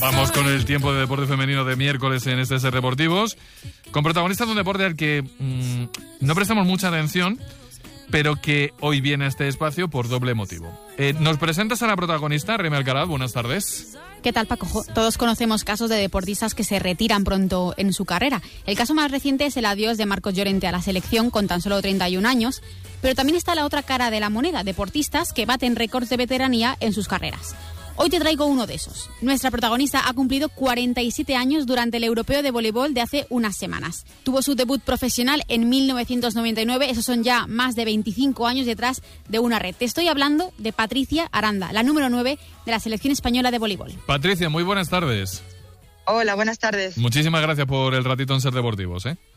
Vamos con el tiempo de deporte femenino de miércoles en este Ser Deportivos, con protagonistas de un deporte al que no prestamos mucha atención, pero que hoy viene a este espacio por doble motivo. ¿Nos presentas a la protagonista, Remy Alcaraz? Buenas tardes. ¿Qué tal, Paco? Todos conocemos casos de deportistas que se retiran pronto en su carrera. El caso más reciente es el adiós de Marcos Llorente a la selección con tan solo 31 años, pero también está la otra cara de la moneda, deportistas que baten récords de veteranía en sus carreras. Hoy te traigo uno de esos. Nuestra protagonista ha cumplido 47 años durante el Europeo de Voleibol de hace unas semanas. Tuvo su debut profesional en 1999, esos son ya más de 25 años detrás de una red. Te estoy hablando de Patricia Aranda, la número 9 de la selección española de voleibol. Patricia, muy buenas tardes. Hola, buenas tardes. Muchísimas gracias por el ratito en Ser Deportivos,